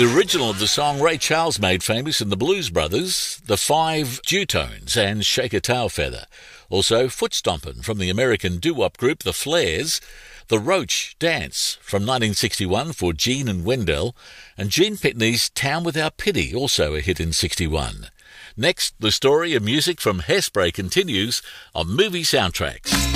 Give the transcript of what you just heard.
The original of the song Ray Charles made famous in the Blues Brothers, the Five Dewtones and Shake a Tail Feather. Also Foot Stompin' from the American doo-wop group The Flares, The Roach Dance from 1961 for Gene and Wendell, and Gene Pitney's Town Without Pity, also a hit in 61. Next, the story of music from Hairspray continues on Movie Soundtracks.